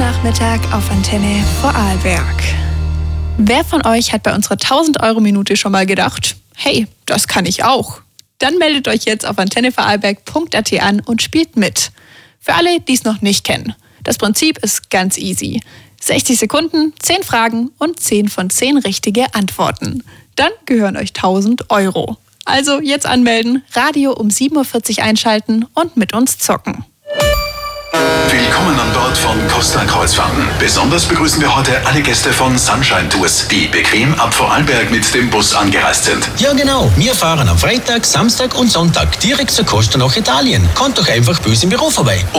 Nachmittag auf Antenne Vorarlberg. Wer von euch hat bei unserer 1000-Euro-Minute schon mal gedacht, hey, das kann ich auch? Dann meldet euch jetzt auf antennevorarlberg.at an und spielt mit. Für alle, die es noch nicht kennen. Das Prinzip ist ganz easy. 60 Sekunden, 10 Fragen und 10 von 10 richtige Antworten. Dann gehören euch 1000 Euro. Also jetzt anmelden, Radio um 7.40 Uhr einschalten und mit uns zocken. Willkommen an Bord von Costa Kreuzfahrten. Besonders begrüßen wir heute alle Gäste von Sunshine Tours, die bequem ab Vorarlberg mit dem Bus angereist sind. Ja genau, wir fahren am Freitag, Samstag und Sonntag direkt zur Costa nach Italien. Kommt doch einfach bei uns im Büro vorbei.